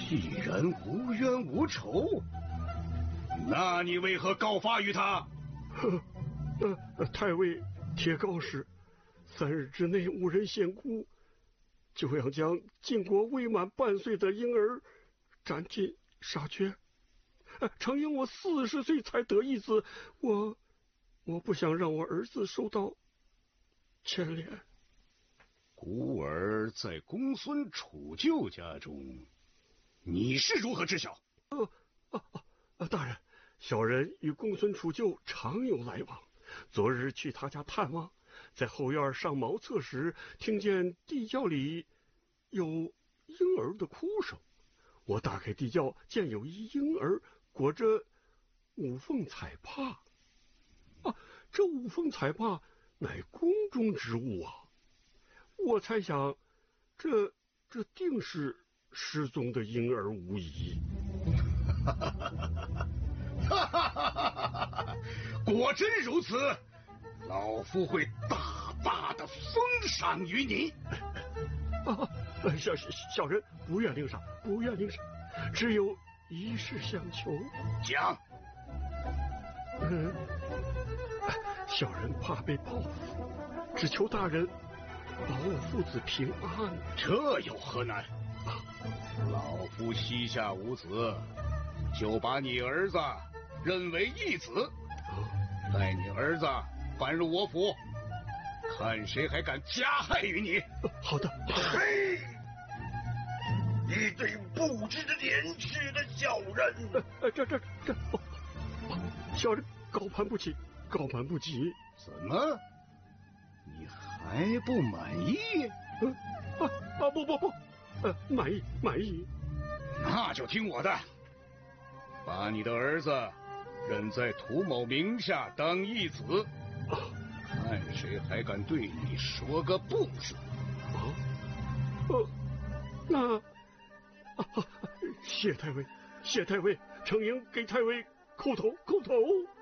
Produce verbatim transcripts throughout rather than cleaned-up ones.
既然无冤无仇，那你为何告发于他？ 呃，太尉贴告示，三日之内无人献哭，就要将晋国未满半岁的婴儿斩尽杀绝。呃，常因我四十岁才得一子，我我不想让我儿子受到牵连。 孤儿在公孙楚旧家中，你是如何知晓？ 呃啊啊！大人，小人与公孙楚旧常有来往。昨日去他家探望，在后院上茅厕时，听见地窖里有婴儿的哭声。我打开地窖，见有一婴儿裹着五凤彩帕。啊，这五凤彩帕乃宫中之物啊！我猜想，这这定是失踪的婴儿无疑。 哈哈哈哈哈哈！果真如此，老夫会大大的封赏于你。 啊，小小人不愿领赏，不愿领赏，只有一事相求。 讲。 嗯，小人怕被报复，只求大人保我父子平安。 这有何难？啊，老夫膝下无子，就把你儿子认为义子，待你儿子搬入我府，看谁还敢加害于你。 好的。 嘿，一对不知廉耻的小人！ 呃，这这这，哦，小人高攀不起，高攀不起。 怎么？你还不满意？ 呃、啊啊不不不，呃，满意满意。 那就听我的，把你的儿子认在涂某名下当义子， 啊， 看谁还敢对你说个不字。 啊，呃，那，啊，谢太尉，谢太尉，程婴给太尉叩头叩头。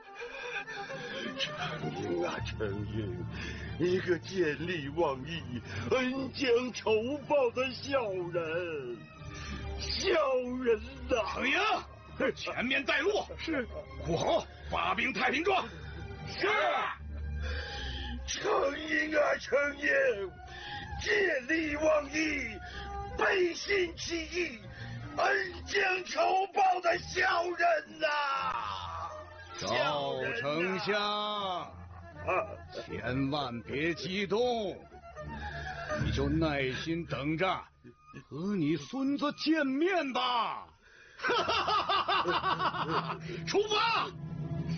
程婴啊，程婴，一个见利忘义、恩将仇报的小人，小人呐！ 程婴，前面带路。 是。 虎侯，发兵太平庄。 是。程婴啊，程婴，见利忘义、背信弃义、恩将仇报的小人呐！ 赵丞相，千万别激动，你就耐心等着和你孙子见面吧。哈哈哈哈哈哈！出发。